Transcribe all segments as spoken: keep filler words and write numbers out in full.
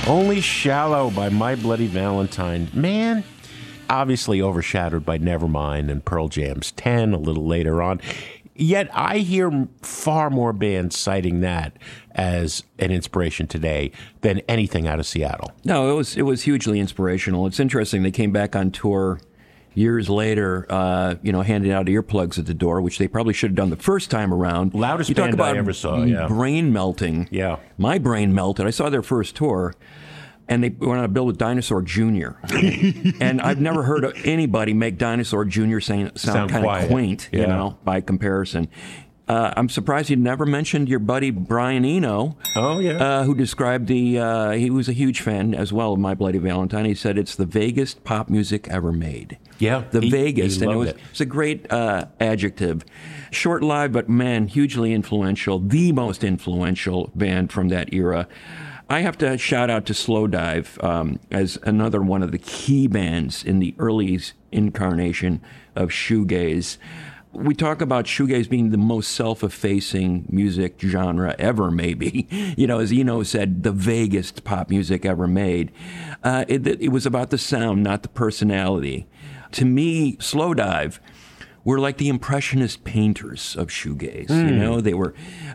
Only Shallow by My Bloody Valentine. Man, obviously overshadowed by Nevermind and Pearl Jam's ten a little later on. Yet I hear far more bands citing that as an inspiration today than anything out of Seattle. No, it was it was hugely inspirational. It's interesting. They came back on tour years later, uh, you know, handing out earplugs at the door, which they probably should have done the first time around. Loudest you talk band about I ever saw, yeah. Brain melting. Yeah. My brain melted. I saw their first tour, and they went on a bill with Dinosaur Junior And I've never heard of anybody make Dinosaur Junior sound, sound kind of quaint, yeah. you know, by comparison. Uh, I'm surprised you never mentioned your buddy Brian Eno. Oh, yeah. Uh, who described the, uh, he was a huge fan as well of My Bloody Valentine. He said it's the vaguest pop music ever made. Yeah. The he, vaguest. He and it was, it. it's a great uh, adjective. Short-lived, but man, hugely influential. The most influential band from that era. I have to shout out to Slowdive um, as another one of the key bands in the early incarnation of shoegaze. We talk about shoegaze being the most self-effacing music genre ever, maybe. You know, as Eno said, the vaguest pop music ever made. Uh, it, it was about the sound, not the personality. To me, Slowdive were like the impressionist painters of shoegaze. Mm. You know, they were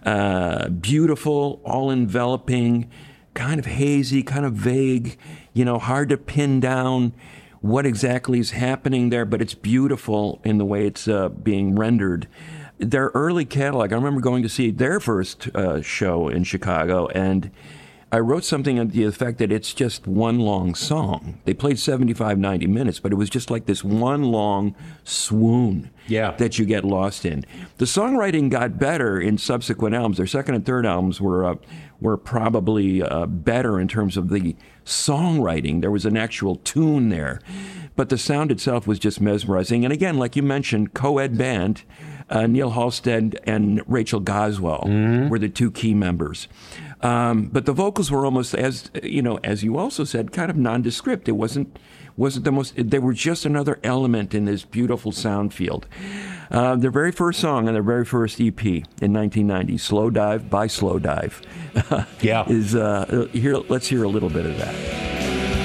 uh, beautiful, all-enveloping, kind of hazy, kind of vague, you know, hard to pin down what exactly is happening there, but it's beautiful in the way it's uh, being rendered. Their early catalog, I remember going to see their first uh, show in Chicago, and I wrote something on the effect that it's just one long song. They played seventy-five, ninety minutes, but it was just like this one long swoon yeah. that you get lost in. The songwriting got better in subsequent albums. Their second and third albums were uh, were probably uh, better in terms of the songwriting. There was an actual tune there. But the sound itself was just mesmerizing. And again, like you mentioned, co-ed band, uh, Neil Halstead and Rachel Goswell mm-hmm. were the two key members. Um, but the vocals were almost, as you know, as you also said, kind of nondescript. It wasn't wasn't the most. They were just another element in this beautiful sound field. Uh, their very first song on their very first E P in nineteen ninety, "Slowdive" by Slowdive, yeah, is uh, here. Let's hear a little bit of that.